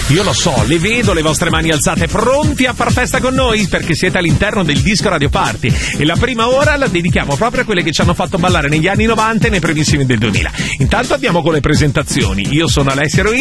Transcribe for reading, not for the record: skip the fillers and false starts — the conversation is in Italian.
Io lo so, le vedo le vostre mani alzate, pronti a far festa con noi, perché siete all'interno del Disco Radio Party e la prima ora la dedichiamo proprio a quelle che ci hanno fatto ballare negli anni 90 e nei primissimi del 2000. Intanto andiamo con le presentazioni. Io sono Alessio Roini.